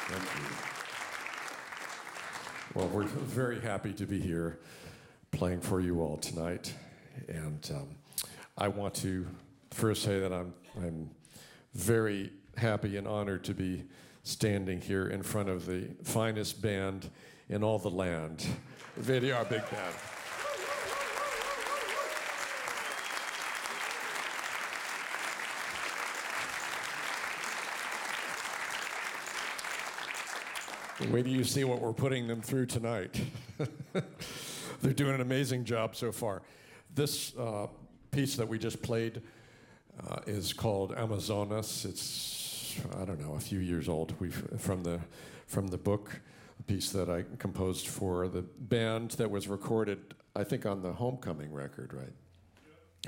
Well, we're very happy to be here playing for you all tonight. And I want to first say that I'm very happy and honored to be standing here in front of the finest band in all the land, VDR Big Band. Wait till you see what we're putting them through tonight. They're doing an amazing job so far. This piece that we just played is called Amazonas. It's, I don't know, a few years old. From the book, a piece that I composed for the band that was recorded, I think, on the Homecoming record, right?